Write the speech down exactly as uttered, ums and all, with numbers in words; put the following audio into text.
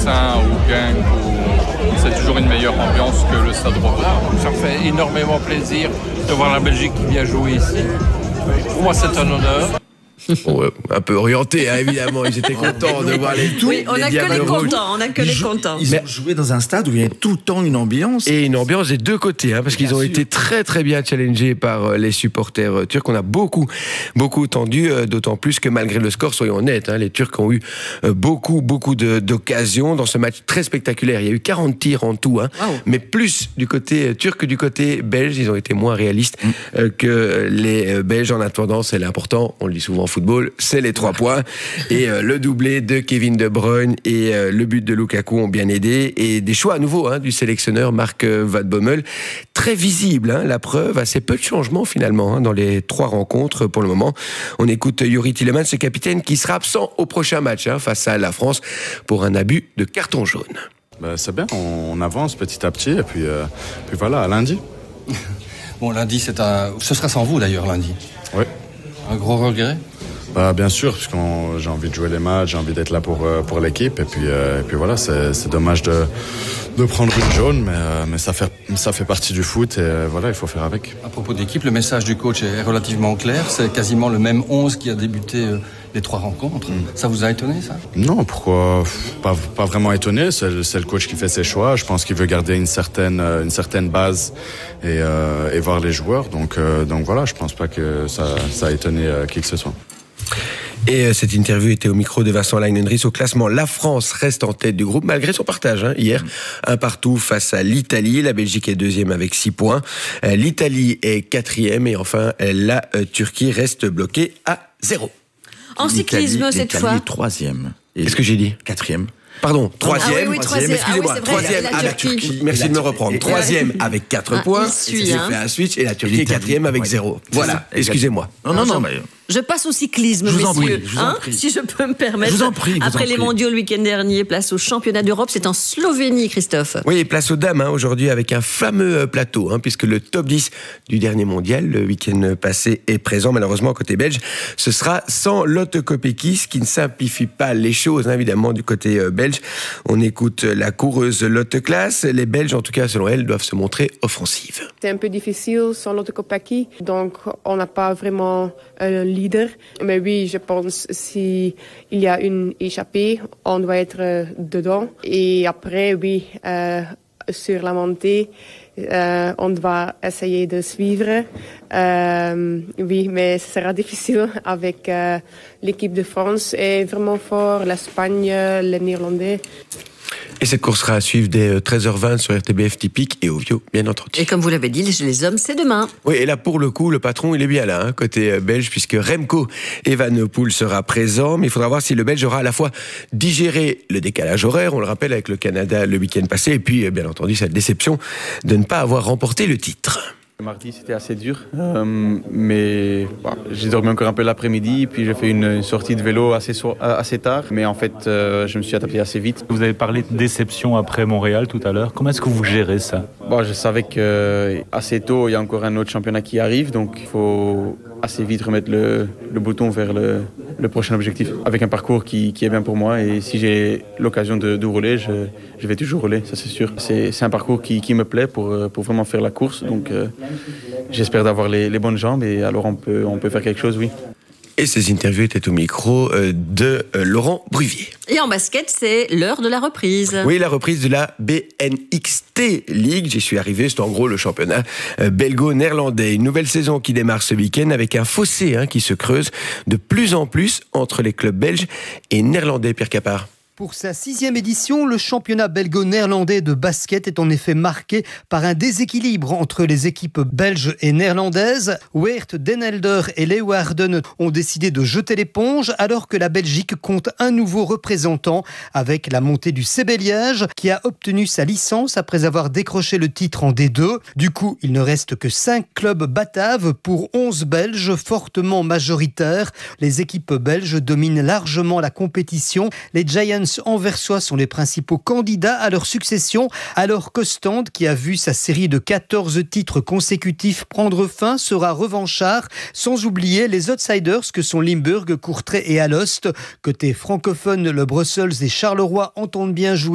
Saint ou Genk, ou... c'est toujours une meilleure ambiance que le Stade Rennais. Ça me fait énormément plaisir de voir la Belgique qui vient jouer ici. Pour moi, c'est un honneur. Bon, euh, un peu orienté, hein, évidemment. Ils étaient contents de voir les tous. Oui, on n'a que les contents. On n'a que ils les jou- contents. Ils Mais- ont joué dans un stade où il y a tout le temps une ambiance. Et une ambiance des deux côtés, hein, parce qu'ils Bien ont sûr. été très très bien challengés par euh, les supporters euh, turcs. On a beaucoup, beaucoup tendu, euh, d'autant plus que malgré le score, soyons honnêtes, hein, les Turcs ont eu euh, beaucoup, beaucoup de, d'occasions dans ce match très spectaculaire. Il y a eu quarante tirs en tout, hein, Wow. mais plus du côté euh, turc que du côté belge. Ils ont été moins réalistes euh, que les euh, Belges. En attendant, c'est l'important, on le dit souvent en football, c'est les trois points. Et euh, le doublé de Kevin De Bruyne et euh, le but de Lukaku ont bien aidé. Et des choix à nouveau hein, du sélectionneur Marc euh, Van Bommel. Très visible, hein, la preuve, assez peu de changements finalement hein, dans les trois rencontres pour le moment. On écoute Youri Tielemans, ce capitaine qui sera absent au prochain match hein, face à la France pour un abus de carton jaune. Ben, c'est bien, on avance petit à petit et puis, euh, puis voilà, à lundi. Bon, lundi, c'est un... ce sera sans vous d'ailleurs, lundi. Oui. Un gros regret? Bah, bien sûr, parce que j'ai envie de jouer les matchs, j'ai envie d'être là pour, euh, pour l'équipe. Et puis, euh, et puis voilà, c'est, c'est dommage de, de prendre une jaune, mais, euh, mais ça, fait, ça fait partie du foot et euh, voilà, il faut faire avec. À propos d'équipe, le message du coach est relativement clair. C'est quasiment le même onze qui a débuté euh, les trois rencontres. Mm. Ça vous a étonné, ça? Non, pourquoi? Pas, pas vraiment étonné. C'est, le- c'est le coach qui fait ses choix. Je pense qu'il veut garder une certaine, euh, une certaine base et, euh, et voir les joueurs. Donc, euh, donc voilà, je pense pas que ça, ça a étonné euh, qui que ce soit. Et euh, cette interview était au micro de Vincent Leinenris. Au classement, la France reste en tête du groupe malgré son partage. Hein, hier, un partout face à l'Italie. La Belgique est deuxième avec six points. Euh, L'Italie est quatrième et enfin euh, la euh, Turquie reste bloquée à zéro. En cyclisme, L'Italie- cette l'Italie fois. est troisième. Et Qu'est-ce que j'ai dit? Quatrième. Pardon, troisième. Ah oui, oui, troisième. Excusez-moi, Ah oui, c'est vrai, troisième la avec Turquie. Merci Et de la me reprendre. Turquie. Troisième avec quatre Ah, points. il suit, J'ai hein. fait un switch et la Turquie est L'Italie, quatrième avec ouais. zéro. C'est Voilà. ça, Excusez-moi. Non, non, non, mais... Je passe au cyclisme, Je vous en messieurs. prie, je vous en Hein, prie. si je peux me permettre. Je vous en prie, vous en Après les prie. mondiaux le week-end dernier, place au championnat d'Europe. C'est en Slovénie, Christophe. Oui, et place aux dames hein, aujourd'hui avec un fameux euh, plateau, hein, puisque le top dix du dernier mondial, le week-end passé, est présent. Malheureusement, côté belge, ce sera sans Lotte Kopecky, ce qui ne simplifie pas les choses, hein, évidemment, du côté euh, belge. On écoute la coureuse Lotte Klaas. Les Belges, en tout cas, selon elle, doivent se montrer offensives. C'est un peu difficile sans Lotte Kopecky, donc on n'a pas vraiment un leader. Mais oui, je pense s'il y a une échappée, on doit être euh, dedans. Et après, oui, euh, sur la montée, euh, on doit essayer de suivre. Euh, oui, mais ce sera difficile avec euh, l'équipe de France est vraiment fort, l'Espagne, les Néerlandais. Et cette course sera à suivre dès treize heures vingt sur R T B F Typique et Ovio, bien entendu. Et comme vous l'avez dit, les, les hommes, c'est demain. Oui, et là, pour le coup, le patron, il est bien là, hein, côté euh, belge, puisque Remco Evenepoel sera présent. Mais il faudra voir si le Belge aura à la fois digéré le décalage horaire, on le rappelle, avec le Canada le week-end passé, et puis, euh, bien entendu, cette déception de ne pas avoir remporté le titre. Mardi, c'était assez dur, euh, mais bah, j'ai dormi encore un peu l'après-midi, puis j'ai fait une, une sortie de vélo assez, so- assez tard, mais en fait, euh, je me suis adapté assez vite. Vous avez parlé de déception après Montréal tout à l'heure. Comment est-ce que vous gérez ça? Bon, je savais qu'assez tôt, il y a encore un autre championnat qui arrive, donc il faut assez vite remettre le, le bouton vers le, le prochain objectif, avec un parcours qui, qui est bien pour moi, et si j'ai l'occasion de, de rouler, je, je vais toujours rouler, ça c'est sûr. C'est, c'est un parcours qui, qui me plaît pour, pour vraiment faire la course, donc euh, j'espère d'avoir les, les bonnes jambes, et alors on peut, on peut faire quelque chose, oui. Et ces interviews étaient au micro euh, de euh, Laurent Bruvier. Et en basket, c'est l'heure de la reprise. Oui, la reprise de la B N X T League. J'y suis arrivé, c'est en gros le championnat euh, belgo-néerlandais. Une nouvelle saison qui démarre ce week-end avec un fossé hein, qui se creuse de plus en plus entre les clubs belges et néerlandais, Pierre Capard. Pour sa sixième édition, le championnat belgo-néerlandais de basket est en effet marqué par un déséquilibre entre les équipes belges et néerlandaises. Weert, Den Helder et Leeuwarden ont décidé de jeter l'éponge alors que la Belgique compte un nouveau représentant avec la montée du C B Liège qui a obtenu sa licence après avoir décroché le titre en D deux. Du coup, il ne reste que cinq clubs bataves pour onze Belges fortement majoritaires. Les équipes belges dominent largement la compétition. Les Giants anversois sont les principaux candidats à leur succession, alors qu'Ostende, qui a vu sa série de quatorze titres consécutifs prendre fin, sera revanchard, sans oublier les outsiders que sont Limburg, Courtrai et Alost. Côté francophone, le Brussels et Charleroi entendent bien jouer